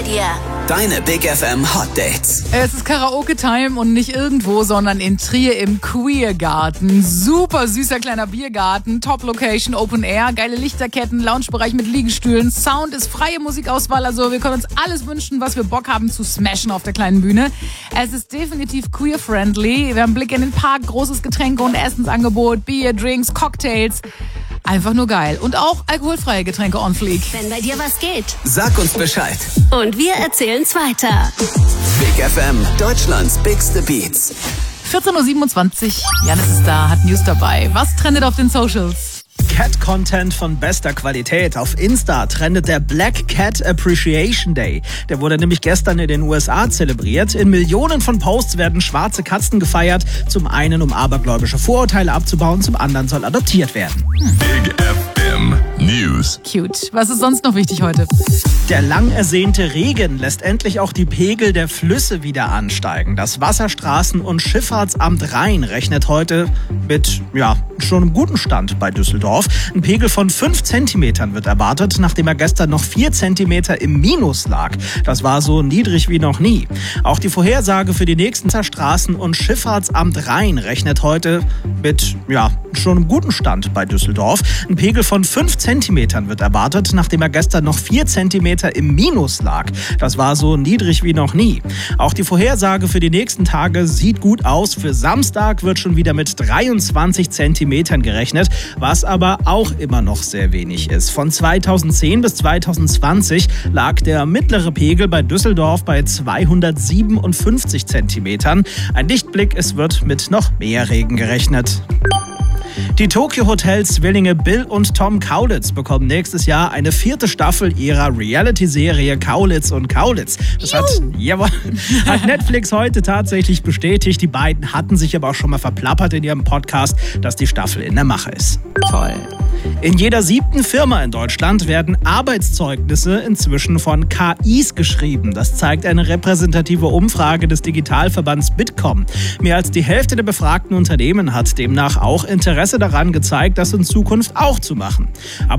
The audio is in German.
bei dir. Deine Big FM Hot Dates. Es ist Karaoke-Time und nicht irgendwo, sondern in Trier im Queergarten. Super süßer kleiner Biergarten, Top-Location, Open Air, geile Lichterketten, Loungebereich mit Liegestühlen. Sound ist freie Musikauswahl, also wir können uns alles wünschen, was wir Bock haben zu smashen auf der kleinen Bühne. Es ist definitiv queer-friendly. Wir haben einen Blick in den Park, großes Getränke- und Essensangebot, Bier, Drinks, Cocktails. Einfach nur geil. Und auch alkoholfreie Getränke on fleek. Wenn bei dir was geht. Sag uns Bescheid. Und wir erzählen's weiter. Big FM, Deutschlands bigste Beats. 14.27 Uhr. Janis ist da, hat News dabei. Was trendet auf den Socials? Cat-Content von bester Qualität. Auf Insta trendet der Black Cat Appreciation Day. Der wurde nämlich gestern in den USA zelebriert. In Millionen von Posts werden schwarze Katzen gefeiert. Zum einen, um abergläubische Vorurteile abzubauen, zum anderen soll adoptiert werden. Big FM News. Cute. Was ist sonst noch wichtig heute? Der lang ersehnte Regen lässt endlich auch die Pegel der Flüsse wieder ansteigen. Das Wasserstraßen- und Schifffahrtsamt Rhein rechnet heute mit, schon einem guten Stand bei Düsseldorf. Ein Pegel von 5 Zentimetern wird erwartet, nachdem er gestern noch 4 Zentimeter im Minus lag. Das war so niedrig wie noch nie. Auch die Vorhersage für die nächsten Straßen- und Schifffahrtsamt Rhein rechnet heute mit, schon einem guten Stand bei Düsseldorf. Ein Pegel von 5 Zentimetern wird erwartet, nachdem er gestern noch 4 Zentimeter im Minus lag. Das war so niedrig wie noch nie. Auch die Vorhersage für die nächsten Tage sieht gut aus. Für Samstag wird schon wieder mit 23 Zentimetern gerechnet, was aber auch immer noch sehr wenig ist. Von 2010 bis 2020 lag der mittlere Pegel bei Düsseldorf bei 257 Zentimetern. Ein Lichtblick, es wird mit noch mehr Regen gerechnet. Die Tokyo Hotels Zwillinge Bill und Tom Kaulitz bekommen nächstes Jahr eine 4. Staffel ihrer Reality-Serie Kaulitz und Kaulitz. Das hat Netflix heute tatsächlich bestätigt. Die beiden hatten sich aber auch schon mal verplappert in ihrem Podcast, dass die Staffel in der Mache ist. Toll. In jeder 7. Firma in Deutschland werden Arbeitszeugnisse inzwischen von KIs geschrieben. Das zeigt eine repräsentative Umfrage des Digitalverbands Bitkom. Mehr als die Hälfte der befragten Unternehmen hat demnach auch Interesse daran gezeigt, das in Zukunft auch zu machen. Aber